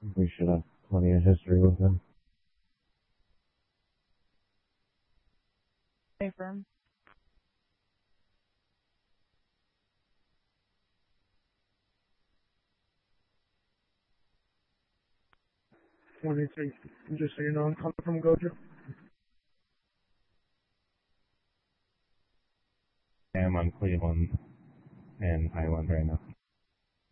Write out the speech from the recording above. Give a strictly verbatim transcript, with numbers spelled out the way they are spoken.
We should have plenty of history with him. Stay firm. twenty-three. Just so you know, I'm coming from Gojo. I am on Cleveland and Highland right now.